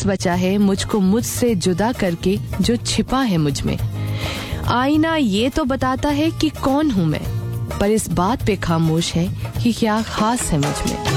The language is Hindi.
बस बचा है मुझको मुझसे जुदा करके जो छिपा है मुझ में। आईना ये तो बताता है कि कौन हूँ मैं, पर इस बात पे खामोश है कि क्या खास है मुझ में।